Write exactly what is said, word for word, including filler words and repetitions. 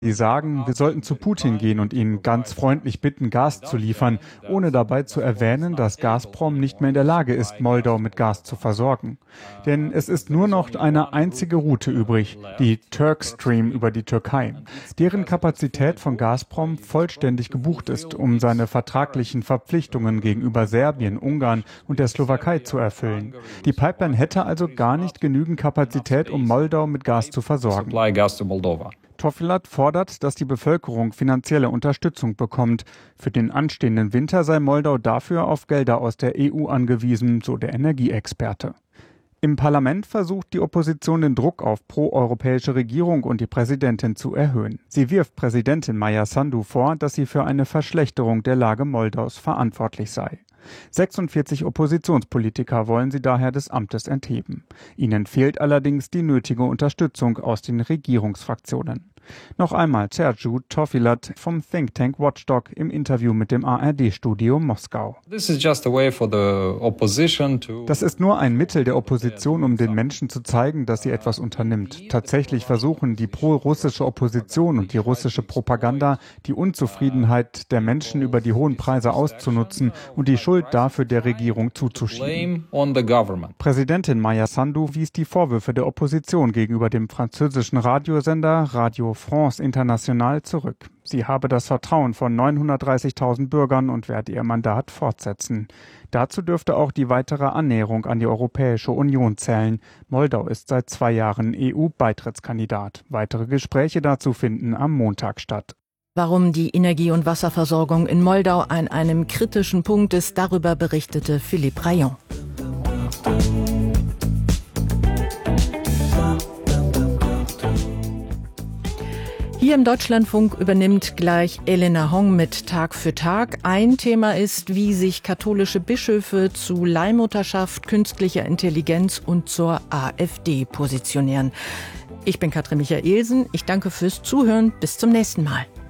Sie sagen, wir sollten zu Putin gehen und ihn ganz freundlich bitten, Gas zu liefern, ohne dabei zu erwähnen, dass Gazprom nicht mehr in der Lage ist, Moldau mit Gas zu versorgen. Denn es ist nur noch eine einzige Route übrig, die Turkstream über die Türkei, deren Kapazität von Gazprom vollständig gebucht ist, um seine vertraglichen Verpflichtungen gegenüber Serbien, Ungarn und der Slowakei zu erfüllen. Die Pipeline hätte also gar nicht genügend Kapazität, um Moldau mit Gas zu versorgen. Tofilat fordert, dass die Bevölkerung finanzielle Unterstützung bekommt. Für den anstehenden Winter sei Moldau dafür auf Gelder aus der E U angewiesen, so der Energieexperte. Im Parlament versucht die Opposition den Druck auf proeuropäische Regierung und die Präsidentin zu erhöhen. Sie wirft Präsidentin Maia Sandu vor, dass sie für eine Verschlechterung der Lage Moldaus verantwortlich sei. sechsundvierzig Oppositionspolitiker wollen sie daher des Amtes entheben. Ihnen fehlt allerdings die nötige Unterstützung aus den Regierungsfraktionen. Noch einmal Sergiu Tofilat vom Think Tank Watchdog im Interview mit dem A R D-Studio Moskau. Das ist nur ein Mittel der Opposition, um den Menschen zu zeigen, dass sie etwas unternimmt. Tatsächlich versuchen die pro-russische Opposition und die russische Propaganda, die Unzufriedenheit der Menschen über die hohen Preise auszunutzen und die Schuld dafür der Regierung zuzuschieben. Präsidentin Maia Sandu wies die Vorwürfe der Opposition gegenüber dem französischen Radiosender Radio France International zurück. Sie habe das Vertrauen von neunhundertdreißigtausend Bürgern und werde ihr Mandat fortsetzen. Dazu dürfte auch die weitere Annäherung an die Europäische Union zählen. Moldau ist seit zwei Jahren E U-Beitrittskandidat. Weitere Gespräche dazu finden am Montag statt. Warum die Energie- und Wasserversorgung in Moldau an einem kritischen Punkt ist, darüber berichtete Philippe Rayon. Hier im Deutschlandfunk übernimmt gleich Elena Hong mit Tag für Tag. Ein Thema ist, wie sich katholische Bischöfe zu Leihmutterschaft, künstlicher Intelligenz und zur AfD positionieren. Ich bin Katrin Michaelsen. Ich danke fürs Zuhören. Bis zum nächsten Mal.